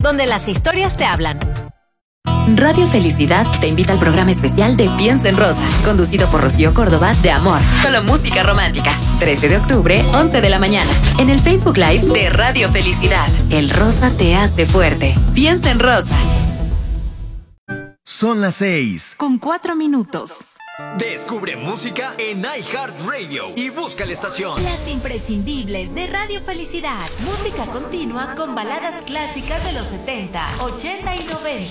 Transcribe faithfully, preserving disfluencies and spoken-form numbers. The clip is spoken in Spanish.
donde las historias te hablan. Radio Felicidad te invita al programa especial de Piensa en Rosa, conducido por Rocío Córdoba de Amor, solo música romántica. trece de octubre, once de la mañana, en el Facebook Live de Radio Felicidad. El rosa te hace fuerte. Piensa en Rosa. Son las seis. Con cuatro minutos. Descubre música en iHeartRadio y busca la estación. Las imprescindibles de Radio Felicidad. Música continua con baladas clásicas de los setenta, ochenta y noventa.